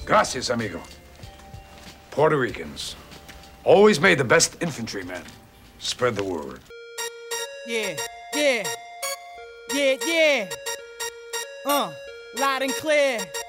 Gracias, amigo. Puerto Ricans always made the best infantrymen. Spread the word. Yeah, yeah, yeah, yeah. Loud and clear.